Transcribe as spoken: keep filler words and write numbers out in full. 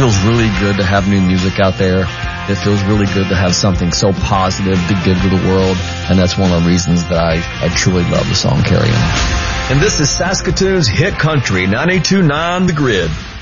feels really good to have new music out there. It feels really good to have something so positive to give to the world, and that's one of the reasons that I, I truly love the song Carry On. And this is Saskatoon's Hit Country, ninety-two point nine The Grid.